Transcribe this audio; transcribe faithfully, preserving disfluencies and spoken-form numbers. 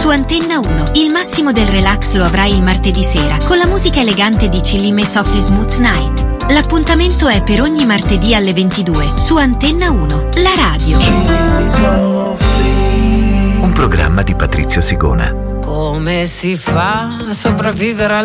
Su Antenna uno, il massimo del relax lo avrai il martedì sera con la musica elegante di Chillin' e Softly Smooth Night. L'appuntamento è per ogni martedì alle ventidue su Antenna uno, la radio. Un programma di Patrizio Sigona. Come si fa a sopravvivere